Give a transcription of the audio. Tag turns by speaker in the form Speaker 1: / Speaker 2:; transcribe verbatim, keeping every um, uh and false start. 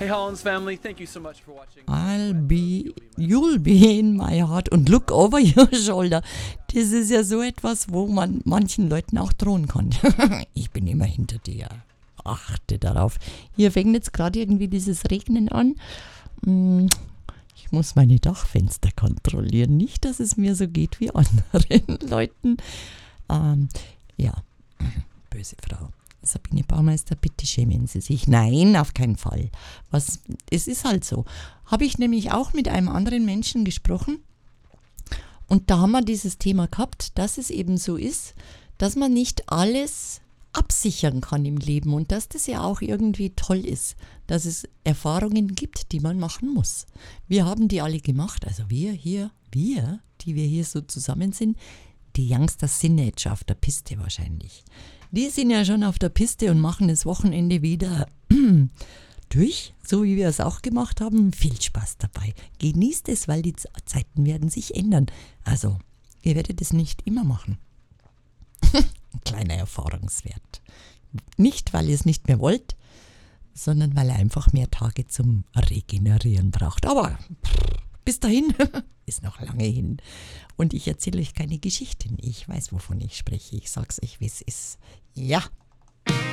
Speaker 1: Hey Hollins family, thank you so much for watching.
Speaker 2: I'll be, you'll be in my heart und look over your shoulder. Das ist ja so etwas, wo man manchen Leuten auch drohen kann. Ich bin immer hinter dir. Achte darauf. Hier fängt jetzt gerade irgendwie dieses Regnen an. Ich muss meine Dachfenster kontrollieren. Nicht, dass es mir so geht wie anderen Leuten. Ähm, ja, böse Frau. Sabine Baumeister, bitte schämen Sie sich. Nein, auf keinen Fall. Was, es ist halt so. Habe ich nämlich auch mit einem anderen Menschen gesprochen und da haben wir dieses Thema gehabt, dass es eben so ist, dass man nicht alles absichern kann im Leben und dass das ja auch irgendwie toll ist, dass es Erfahrungen gibt, die man machen muss. Wir haben die alle gemacht, also wir hier, wir, die wir hier so zusammen sind, die Youngsters sind jetzt schon auf der Piste wahrscheinlich. Die sind ja schon auf der Piste und machen das Wochenende wieder durch, so wie wir es auch gemacht haben. Viel Spaß dabei. Genießt es, weil die Zeiten werden sich ändern. Also, ihr werdet es nicht immer machen. Ein kleiner Erfahrungswert. Nicht, weil ihr es nicht mehr wollt, sondern weil ihr einfach mehr Tage zum Regenerieren braucht. Aber bis dahin ist noch lange hin. Und ich erzähle euch keine Geschichten. Ich weiß, wovon ich spreche. Ich sag's euch, wie es ist. Ja.